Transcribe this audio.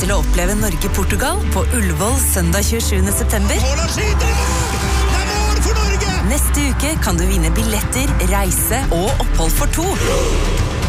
til å oppleve Norge-Portugal på Ullevål søndag 27. september. Haaland skyter i mål! Det er mål for Norge! Neste uke kan du vinne billetter, reise og opphold for 2.